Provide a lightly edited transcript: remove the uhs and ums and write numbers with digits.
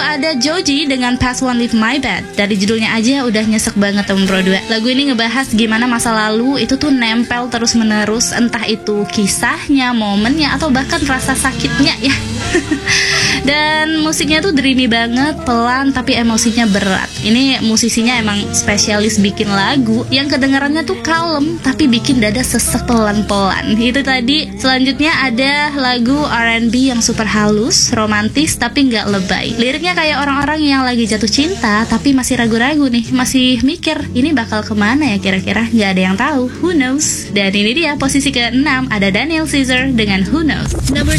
ada Joji dengan Past One Leave My Bed. Dari judulnya aja udah nyesek banget temen Pro 2. Lagu ini ngebahas gimana masa lalu itu tuh nempel terus menerus, entah itu kisahnya, momennya, atau bahkan rasa sakitnya ya. Dan musiknya tuh dreamy banget, pelan tapi emosinya berat. Ini musisinya emang spesialis bikin lagu yang kedengarannya tuh kalem tapi bikin dada sesek pelan-pelan. Itu tadi. Selanjutnya ada lagu R&B yang super halus, romantis tapi nggak lebay. Liriknya kayak orang-orang yang lagi jatuh cinta tapi masih ragu-ragu nih, masih mikir ini bakal kemana ya kira-kira, nggak ada yang tahu. Who knows? Dan ini dia posisi ke-6, ada Daniel Caesar dengan Who Knows. Number